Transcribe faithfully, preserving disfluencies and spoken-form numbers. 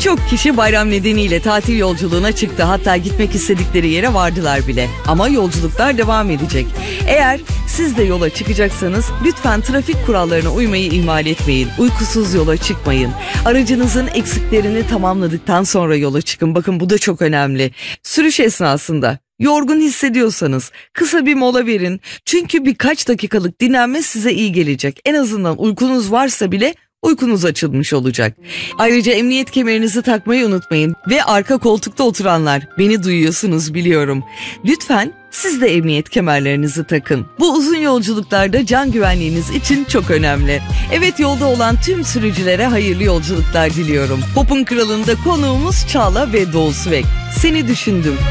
Birçok kişi bayram nedeniyle tatil yolculuğuna çıktı. Hatta gitmek istedikleri yere vardılar bile. Ama yolculuklar devam edecek. Eğer siz de yola çıkacaksanız lütfen trafik kurallarına uymayı ihmal etmeyin. Uykusuz yola çıkmayın. Aracınızın eksiklerini tamamladıktan sonra yola çıkın. Bakın bu da çok önemli. Sürüş esnasında yorgun hissediyorsanız kısa bir mola verin. Çünkü birkaç dakikalık dinlenme size iyi gelecek. En azından uykunuz varsa bile uykunuz açılmış olacak. Ayrıca emniyet kemerinizi takmayı unutmayın. Ve arka koltukta oturanlar, beni duyuyorsunuz biliyorum. Lütfen siz de emniyet kemerlerinizi takın. Bu uzun yolculuklarda can güvenliğiniz için çok önemli. Evet, yolda olan tüm sürücülere hayırlı yolculuklar diliyorum. Pop'un Kralı'nda konuğumuz Çağla ve Doğu Svek. Seni düşündüm.